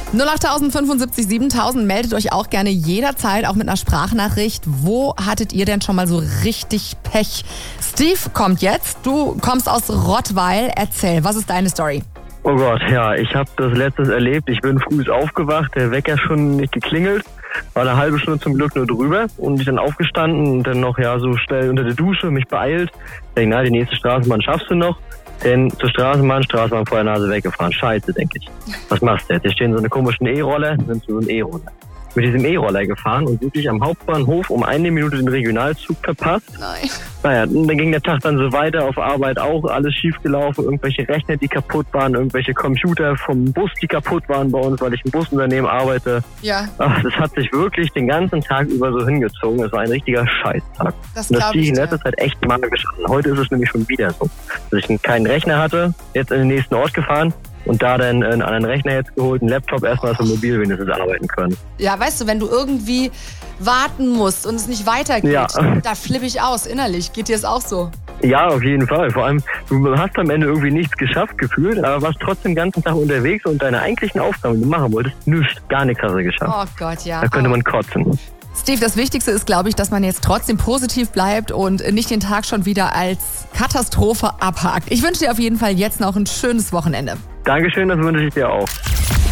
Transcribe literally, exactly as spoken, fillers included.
null acht fünfundsiebzig siebentausend, meldet euch auch gerne jederzeit, auch mit einer Sprachnachricht. Wo hattet ihr denn schon mal so richtig Pech? Steve kommt jetzt. Du kommst aus Rottweil. Erzähl, was ist deine Story? Oh Gott, ja, ich habe das letztes erlebt. Ich bin früh aufgewacht, der Wecker schon nicht geklingelt. War eine halbe Stunde zum Glück nur drüber und ich dann aufgestanden und dann noch ja so schnell unter der Dusche, mich beeilt. Ich denke, na, die nächste Straßenbahn schaffst du noch. Denn zur Straßenbahn, Straßenbahn vor der Nase weggefahren. Scheiße, denke ich. Was machst du jetzt? Hier stehen so eine komischen E-Roller, sind so ein E-Roller. Mit diesem E-Roller gefahren und wirklich am Hauptbahnhof um eine Minute den Regionalzug verpasst. Nein. Naja, dann ging der Tag dann so weiter, auf Arbeit auch alles schief gelaufen, irgendwelche Rechner, die kaputt waren, irgendwelche Computer vom Bus, die kaputt waren bei uns, weil ich im Busunternehmen arbeite. Ja. Ach, das hat sich wirklich den ganzen Tag über so hingezogen. Es war ein richtiger Scheißtag. Das und das glaube ich in dir. letzter Zeit echt mal geschafft. Heute ist es nämlich schon wieder so, dass ich keinen Rechner hatte, jetzt in den nächsten Ort gefahren. Und da dann einen anderen Rechner jetzt geholt, einen Laptop erstmal so mobil wenigstens arbeiten können. Ja, weißt du, wenn du irgendwie warten musst und es nicht weitergeht, Ja. da flippe ich aus innerlich. Geht dir das auch so? Ja, auf jeden Fall. Vor allem, du hast am Ende irgendwie nichts geschafft gefühlt, aber warst trotzdem den ganzen Tag unterwegs und deine eigentlichen Aufgaben, die du machen wolltest, nichts, gar nichts hast du geschafft. Oh Gott, ja. Da könnte Oh. man kotzen. Steve, das Wichtigste ist, glaube ich, dass man jetzt trotzdem positiv bleibt und nicht den Tag schon wieder als Katastrophe abhakt. Ich wünsche dir auf jeden Fall jetzt noch ein schönes Wochenende. Dankeschön, das wünsche ich dir auch.